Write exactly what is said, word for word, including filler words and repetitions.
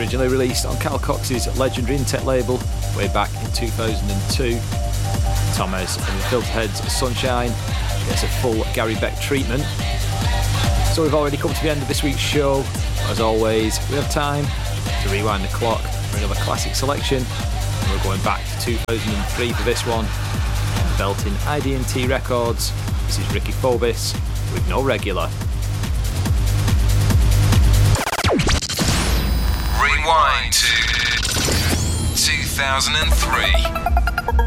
originally released on Carl Cox's legendary Intec label way back in two thousand two. Thomas and the Filterheads Sunshine gets a full Gary Beck treatment. So we've already come to the end of this week's show. As always, we have time to rewind the clock for another classic selection. And we're going back to two thousand three for this one. Belting I D and T Records. This is Ricky Phobis with No Regular. Rewind to two thousand three.